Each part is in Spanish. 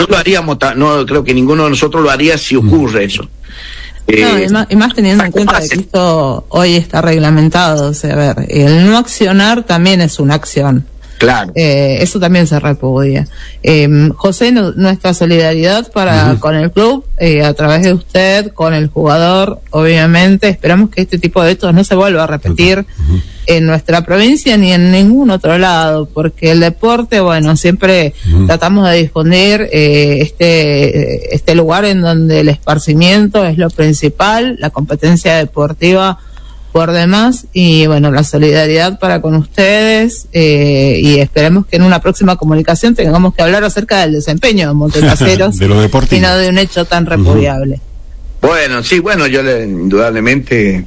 no lo haríamos, no creo que ninguno de nosotros lo haría si ocurre eso. Y más teniendo en cuenta que esto hoy está reglamentado, o sea, a ver, el no accionar también es una acción. Claro. Eso también se repudia. José, nuestra solidaridad con el club, a través de usted, con el jugador, obviamente. Esperamos que este tipo de hechos no se vuelva a repetir en nuestra provincia ni en ningún otro lado, porque el deporte, bueno, siempre tratamos de difundir este lugar en donde el esparcimiento es lo principal, la competencia deportiva por demás, y bueno, la solidaridad para con ustedes, y esperemos que en una próxima comunicación tengamos que hablar acerca del desempeño de Montecaseros de lo deportivo, y no de un hecho tan repudiable. Bueno, sí, bueno, yo indudablemente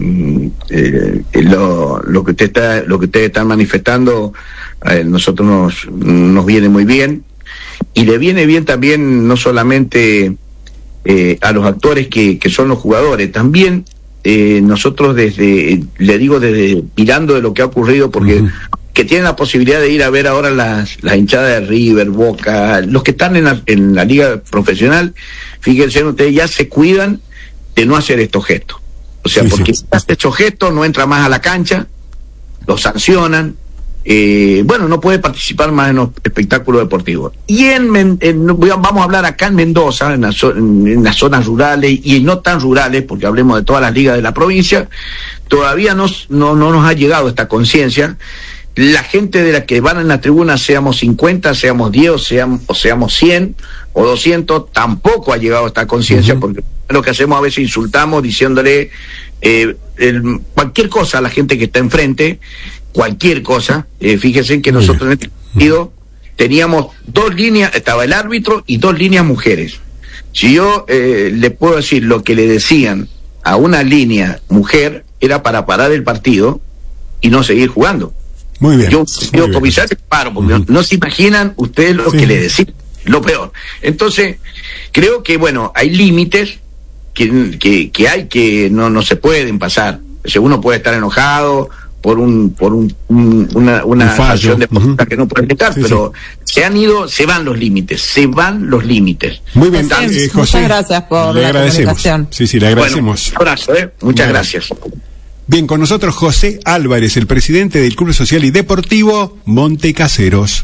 lo que ustedes están manifestando, nosotros nos viene muy bien, y le viene bien también no solamente a los actores que son los jugadores, también nosotros desde mirando de lo que ha ocurrido, porque que tienen la posibilidad de ir a ver ahora las hinchadas de River, Boca, los que están en la liga profesional, fíjense ustedes, ya se cuidan de no hacer estos gestos. O sea, porque si hace estos gestos no entra más a la cancha, lo sancionan, bueno, no puede participar más en los espectáculos deportivos. Y vamos a hablar acá en Mendoza, en las zonas rurales y no tan rurales, porque hablemos de todas las ligas de la provincia, todavía no nos ha llegado esta conciencia. La gente de la que van en la tribuna, seamos 50, seamos 10, o seamos 100 o 200, tampoco ha llegado esta conciencia, porque lo que hacemos a veces insultamos diciéndole cualquier cosa a la gente que está enfrente, cualquier cosa. Fíjense que nosotros en este partido teníamos 2 líneas, estaba el árbitro y 2 líneas mujeres. Si yo le puedo decir lo que le decían a una línea mujer, era para parar el partido y no seguir jugando. Muy bien. Yo comisario paro, porque no se imaginan ustedes lo que le decían, lo peor. Entonces, creo que, bueno, hay límites que hay que no se pueden pasar. O sea, uno puede estar enojado por una acción de postura que no puede estar, pero se van los límites. Muy bien, José, José, muchas gracias por la comunicación. Sí, le agradecemos. Bueno, un abrazo, muchas gracias. Bien, con nosotros José Álvarez, el presidente del Club Social y Deportivo Montecaseros.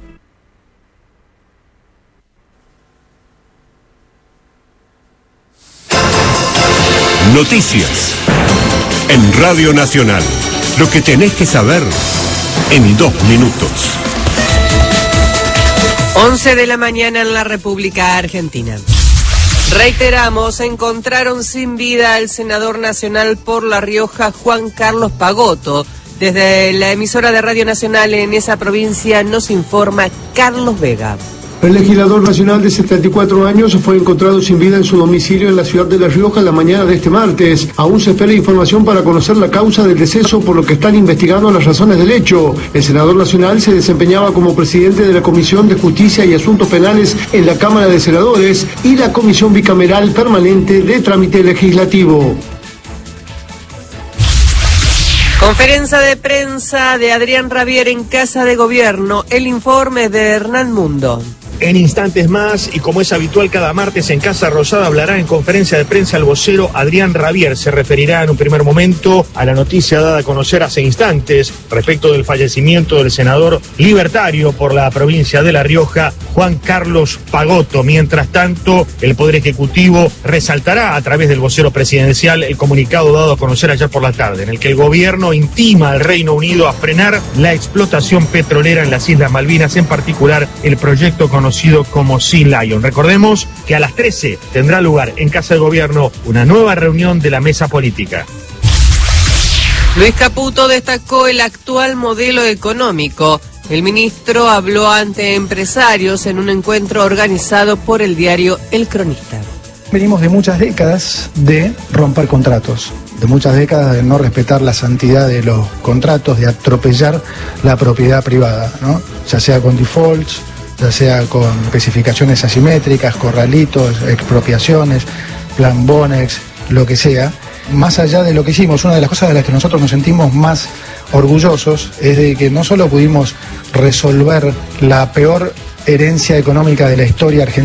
Noticias en Radio Nacional. Lo que tenés que saber en 2 minutos. 11 de la mañana en la República Argentina. Reiteramos, encontraron sin vida al senador nacional por La Rioja, Juan Carlos Pagotto. Desde la emisora de Radio Nacional en esa provincia nos informa Carlos Vega. El legislador nacional de 74 años fue encontrado sin vida en su domicilio en la ciudad de La Rioja la mañana de este martes. Aún se espera información para conocer la causa del deceso, por lo que están investigando las razones del hecho. El senador nacional se desempeñaba como presidente de la Comisión de Justicia y Asuntos Penales en la Cámara de Senadores y la Comisión Bicameral Permanente de Trámite Legislativo. Conferencia de prensa de Adrián Rabier en Casa de Gobierno. El informe de Hernán Mundo. En instantes más, y como es habitual cada martes en Casa Rosada, hablará en conferencia de prensa el vocero Adrián Rabier. Se referirá en un primer momento a la noticia dada a conocer hace instantes respecto del fallecimiento del senador libertario por la provincia de La Rioja, Juan Carlos Pagotto. Mientras tanto, el Poder Ejecutivo resaltará a través del vocero presidencial el comunicado dado a conocer ayer por la tarde, en el que el gobierno intima al Reino Unido a frenar la explotación petrolera en las Islas Malvinas, en particular el proyecto conocido como Sea Lion. Recordemos que a las 13 tendrá lugar en Casa de Gobierno una nueva reunión de la mesa política. Luis Caputo destacó el actual modelo económico. El ministro habló ante empresarios en un encuentro organizado por el diario El Cronista. Venimos de muchas décadas de romper contratos, de muchas décadas de no respetar la santidad de los contratos, de atropellar la propiedad privada, ¿no? Ya sea con defaults, ya sea con especificaciones asimétricas, corralitos, expropiaciones, plan Bonex, lo que sea. Más allá de lo que hicimos, una de las cosas de las que nosotros nos sentimos más orgullosos es de que no solo pudimos resolver la peor herencia económica de la historia argentina,